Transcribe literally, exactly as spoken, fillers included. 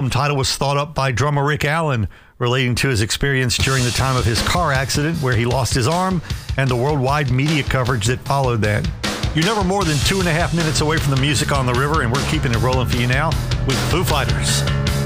album title was thought up by drummer Rick Allen, relating to his experience during the time of his car accident where he lost his arm and the worldwide media coverage that followed that. You're never more than two and a half minutes away from the music on the river, and we're keeping it rolling for you now with Foo Fighters.